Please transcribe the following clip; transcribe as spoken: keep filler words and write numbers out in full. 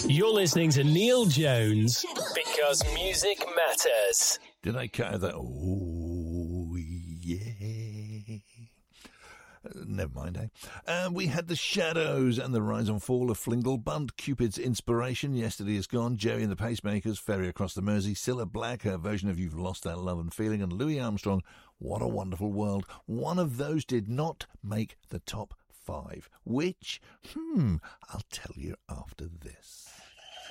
You're listening to Neil Jones because music matters. Did I cut that? Oh, yeah. Uh, never mind, eh? Uh, we had The Shadows and the rise and fall of Flingle, Bund Cupid's Inspiration, Yesterday Is Gone, Jerry and the Pacemakers, Ferry Across the Mersey, Cilla Black, her version of You've Lost That Love and Feeling, and Louis Armstrong, What a Wonderful World. One of those did not make the top five, which, hmm, I'll tell you after this.